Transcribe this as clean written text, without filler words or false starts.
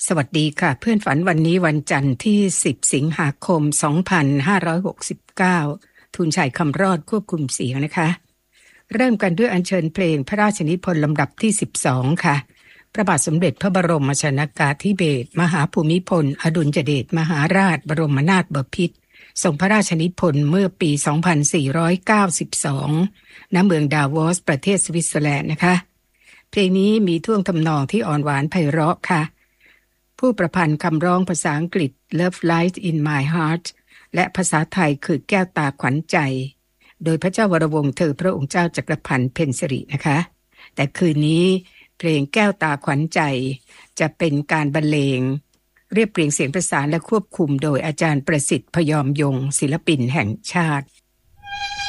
สวัสดีค่ะเพื่อนฝันวันนี้วันจันทร์ที่10สิงหาคม2569ทูลชัยคำรอดควบคุมเสียงนะคะเริ่มกันด้วยอัญเชิญเพลงพระราชนิพนธ์ลำดับที่12ค่ะพระบาทสมเด็จพระบรมชนกาธิเบศรมหาภูมิพลอดุลยเดชมหาราชบรมนาถบพิตรทรงพระราชนิพนธ์เมื่อปี2492 ณ เมืองดาวอสประเทศสวิตเซอร์แลนด์นะคะเพลงนี้มีท่วงทำนองที่อ่อนหวานไพเราะค่ะผู้ประพันธ์คำร้องภาษาอังกฤษ Love Light in My Heart และภาษาไทยคือแก้วตาขวัญใจโดยพระเจ้าวรวงศ์เธอพระองค์เจ้าจักรพันธ์เพ็ญสิรินะคะแต่คืนนี้เพลงแก้วตาขวัญใจจะเป็นการบรรเลงเรียบเรียงเสียงประสานและควบคุมโดยอาจารย์ประสิทธิ์พยอมยงค์ศิลปินแห่งชาติ